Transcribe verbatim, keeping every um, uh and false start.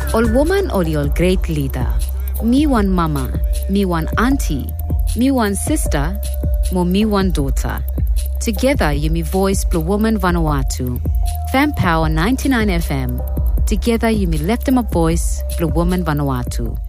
Ol woman ol ol great leader. Me one mama, me one auntie, me one sister, mo me one daughter. Together you me voice Blue Woman Vanuatu. Fan Power ninety-nine F M. Together you me left them a voice Blue Woman Vanuatu.